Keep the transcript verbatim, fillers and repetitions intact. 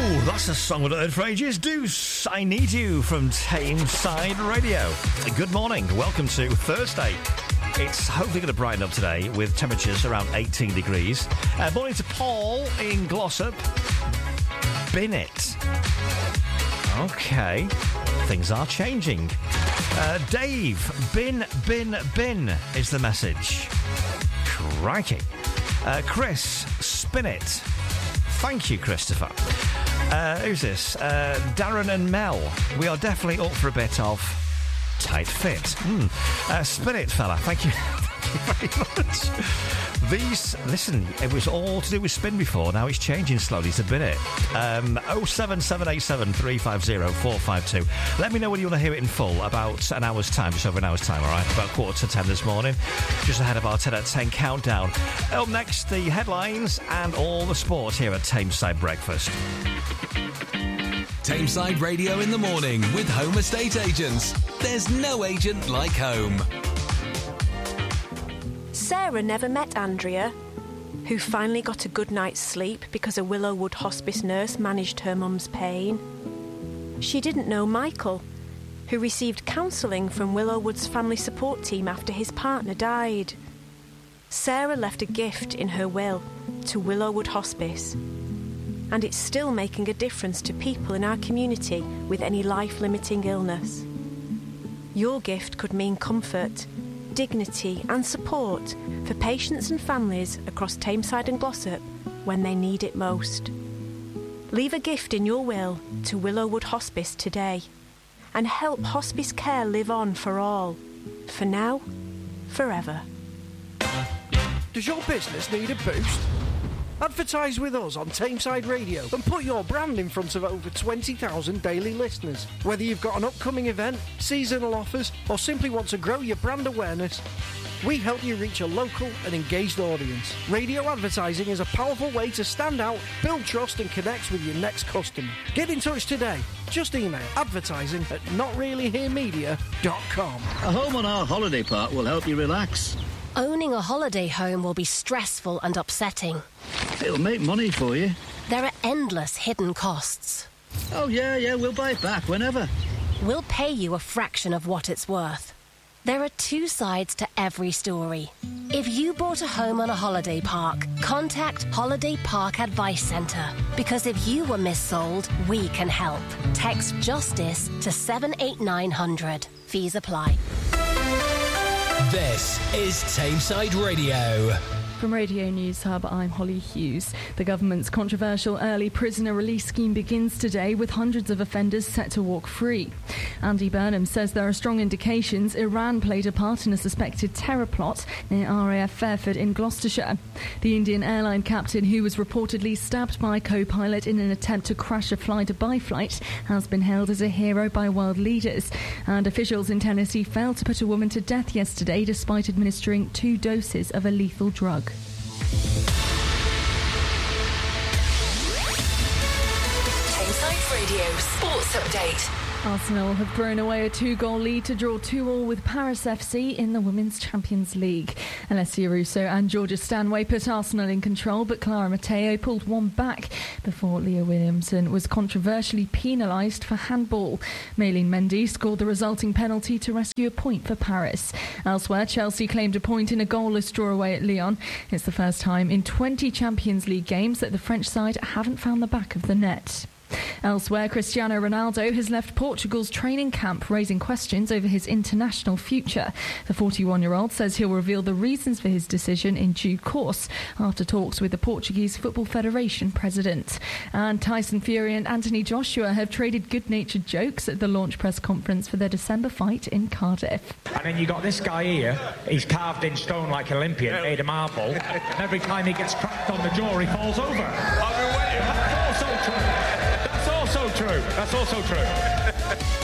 Oh, that's a song we've not heard for ages. Deuce, I Need You from Tameside Radio. Good morning. Welcome to Thursday. It's hopefully going to brighten up today with temperatures around eighteen degrees. Uh, morning to Paul in Glossop. Bin it. Okay. Things are changing. Uh, Dave, bin, bin, bin is the message. Crikey. Uh, Chris, spin it. Thank you, Christopher. Uh, who's this? Uh, Darren and Mel. We are definitely up for a bit of tight fit. Mm. Uh, spin it, fella. Thank you. Thank you very much. These, listen, it was all to do with spin before. Now it's changing slowly to bin it. Um, oh seven seven eight seven three five oh four five two. Let me know when you want to hear it in full. About an hour's time, just over an hour's time, all right? About quarter to ten this morning. Just ahead of our ten at ten countdown. Up next, the headlines and all the sport here at Tameside Breakfast. Tameside Radio in the morning with Home Estate Agents. There's no agent like home. Sarah never met Andrea, who finally got a good night's sleep because a Willowwood hospice nurse managed her mum's pain. She didn't know Michael, who received counselling from Willowwood's family support team after his partner died. Sarah left a gift in her will to Willowwood Hospice, and it's still making a difference to people in our community with any life-limiting illness. Your gift could mean comfort, dignity and support for patients and families across Tameside and Glossop when they need it most. Leave a gift in your will to Willowwood Hospice today and help hospice care live on for all. For now, forever. Does your business need a boost? Advertise with us on Tameside Radio and put your brand in front of over twenty thousand daily listeners. Whether you've got an upcoming event, seasonal offers, or simply want to grow your brand awareness, we help you reach a local and engaged audience. Radio advertising is a powerful way to stand out, build trust and connect with your next customer. Get in touch today. Just email advertising at not really here media dot com. A home on our holiday park will help you relax. Owning a holiday home will be stressful and upsetting. It'll make money for you. There are endless hidden costs. Oh, yeah, yeah, we'll buy it back whenever. We'll pay you a fraction of what it's worth. There are two sides to every story. If you bought a home on a holiday park, contact Holiday Park Advice Centre. Because if you were missold, we can help. Text JUSTICE to seven eight nine hundred. Fees apply. This is Tameside Radio. From Radio News Hub, I'm Holly Hughes. The government's controversial early prisoner release scheme begins today with hundreds of offenders set to walk free. Andy Burnham says there are strong indications Iran played a part in a suspected terror plot near R A F Fairford in Gloucestershire. The Indian airline captain, who was reportedly stabbed by a co-pilot in an attempt to crash a fly-Dubai flight, has been hailed as a hero by world leaders. And officials in Tennessee failed to put a woman to death yesterday despite administering two doses of a lethal drug. Tameside Radio Sports Update. Arsenal have thrown away a two-goal lead to draw two all with Paris F C in the Women's Champions League. Alessia Russo and Georgia Stanway put Arsenal in control, but Clara Matteo pulled one back before Leah Williamson was controversially penalised for handball. Maylene Mendy scored the resulting penalty to rescue a point for Paris. Elsewhere, Chelsea claimed a point in a goalless draw away at Lyon. It's the first time in twenty Champions League games that the French side haven't found the back of the net. Elsewhere, Cristiano Ronaldo has left Portugal's training camp, raising questions over his international future. The forty-one-year-old says he'll reveal the reasons for his decision in due course after talks with the Portuguese Football Federation president. And Tyson Fury and Anthony Joshua have traded good-natured jokes at the launch press conference for their December fight in Cardiff. And then you got this guy here, he's carved in stone like Olympian, made of marble, and every time he gets cracked on the jaw, he falls over. I've been waiting. That's also true. That's also true. That's also true.